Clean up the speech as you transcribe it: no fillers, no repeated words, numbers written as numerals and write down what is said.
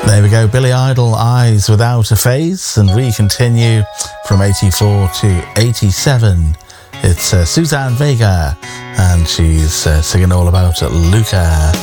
There we go, Billy Idol, Eyes Without a Face, and we continue from 84 to 87. It's Suzanne Vega, and she's singing all about Luca.